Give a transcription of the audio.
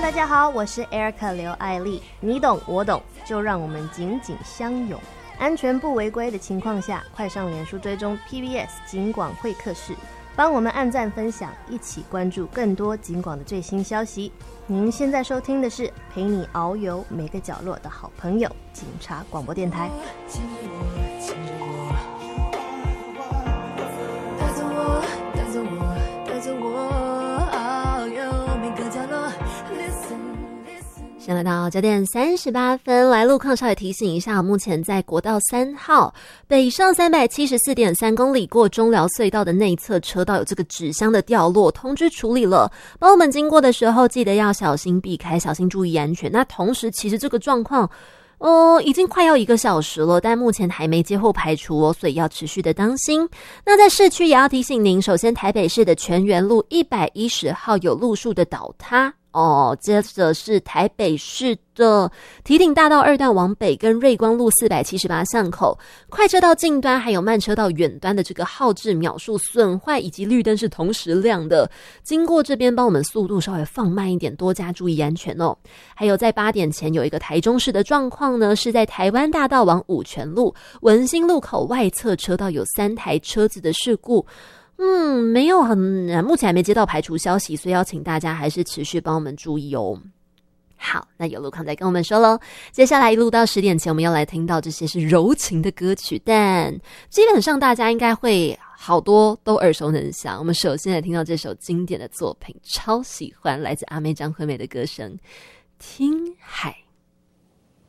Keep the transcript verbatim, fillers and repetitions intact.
大家好，我是 Erica 刘爱丽，你懂我懂，就让我们紧紧相拥。安全不违规的情况下，快上脸书追踪 P B S 警广会客室，帮我们按赞分享，一起关注更多警广的最新消息。您现在收听的是陪你遨游每个角落的好朋友——警察广播电台。带着我，带着我，带着我遨游每个角落。现在来到九点三十八分，来路况稍微提醒一下，目前在国道三号北上三百七十四点三公里过中寮隧道的内侧车道有这个纸箱的掉落，通知处理了，帮我们经过的时候记得要小心避开，小心注意安全。那同时其实这个状况哦，已经快要一个小时了，但目前还没接后排除哦，所以要持续的当心。那在市区也要提醒您，首先台北市的全园路一百一十号有路树的倒塌哦，接着是台北市的堤顶大道二段往北跟瑞光路四百七十八巷口，快车道近端还有慢车道远端的这个号志秒数损坏以及绿灯是同时亮的，经过这边帮我们速度稍微放慢一点，多加注意安全哦。还有在八点前有一个台中市的状况呢，是在台湾大道往五权路文心路口外侧车道有三台车子的事故。嗯，没有很，目前还没接到排除消息，所以要请大家还是持续帮我们注意哦。好，那有路况再跟我们说咯。接下来一路到十点前，我们要来听到这些是柔情的歌曲，但基本上大家应该会好多都耳熟能详。我们首先来听到这首经典的作品，超喜欢，来自阿妹张惠妹的歌声《听海》。